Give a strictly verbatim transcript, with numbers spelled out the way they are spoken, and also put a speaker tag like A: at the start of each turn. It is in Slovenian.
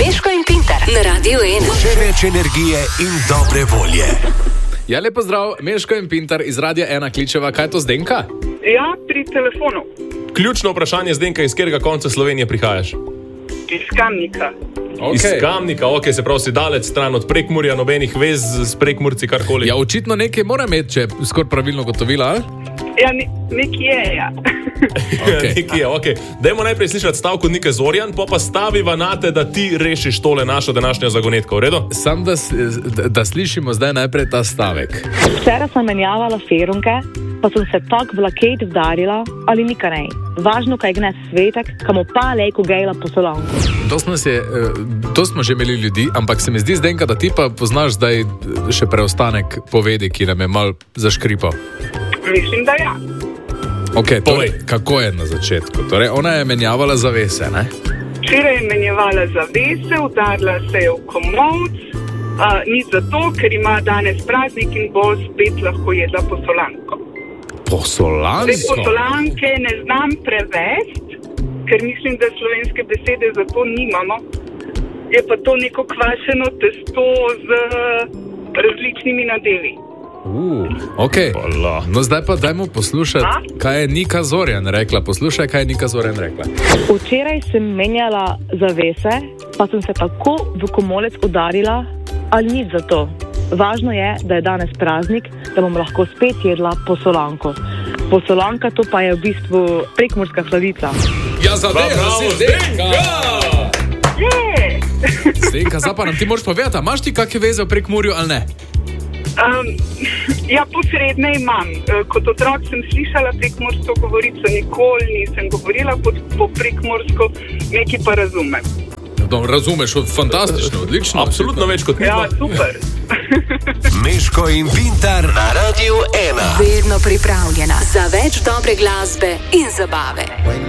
A: Meško in Pintar na Radiu ena.
B: Še več energije in dobre volje.
C: Ja, lepo zdrav, Meško in Pintar iz Radia ena kličeva. Kaj je to Zdenka?
D: Ja, pri telefonu.
E: Ključno vprašanje, Zdenka, iz katerega konca Slovenije prihajaš?
D: Iz Kamnika.
C: Okay.
E: Iz Kamnika, ok, se pravi, si dalec stran od Prekmurja, nobenih vez s Prekmurci, karkoli.
C: Ja, očitno nekaj mora imeti, če je skoraj pravilno gotovila, ali?
D: Ja, nekaj je, ja.
C: Okay.
E: Nekaj je, ok. Dajmo najprej slišati stavko Nike Zorjan, pa pa staviva nate, da ti rešiš tole našo današnjo zagonetko, v redu?
C: Sam, da, da, da slišimo zdaj najprej ta stavek.
F: Včeraj sem menjavala ferunke, pa sem se tak v laket vdarila, ali nikaj ne. Važno, kaj gnes svetek, kamo pa lejko gejla po solanku.
C: To smo, se, to smo že imeli ljudi, ampak se mi zdi, Zdenka, da ti pa poznaš zdaj še preostanek povedi, ki nam je mal zaškripal.
D: Mislim, da ja.
C: Ok, torej, kako je na začetku? Torej, ona je menjavala zavese, ne?
D: Včeraj je menjavala zavese, udarila se je v komolc, uh, ni zato, ker ima danes praznik in bo spet lahko jedla posolanko.
C: Posolanko?
D: Zdaj, posolanke ne znam prevesti, ker mislim, da slovenske besede za to nimamo. Je pa to neko kvašeno testo z različnimi nadevi.
C: Uh, ok, no zdaj pa dajmo poslušati, kaj je Nika Zorjan rekla. Poslušaj, kaj je Nika Zorjan rekla.
F: Včeraj sem menjala zavese, pa sem se tako v komolec udarila, ali nič za to. Važno je, da je danes praznik, da bom lahko spet jedla posolanko. Posolanka, to pa je v bistvu prekmurska sladica.
C: Ja, zaveza si, Zdenka!
D: Je!
C: Zdenka, zdaj pa nam ti moraš povedati, a imaš ti kakve veze v Prekmurju ali ne?
D: Um, ja, posredne imam. Kot otrok sem slišala prekmursko govorico, nikoli nisem govorila po, po prekmursko, nekaj pa razumem.
C: No, razumeš, fantastično, odlično.
E: Absolutno več kot
D: ja, super.
B: Meško in Pintar na Radiu ena.
A: Vedno pripravljena za več dobre glasbe in zabave.